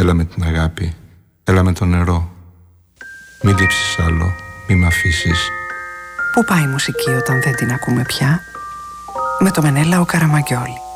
Έλα με την αγάπη, έλα με το νερό. Μην λείψεις άλλο, μη μ' αφήσεις. Πού πάει η μουσική όταν δεν την ακούμε πια? Με το Μενέλαο Καραμαγκιόλη.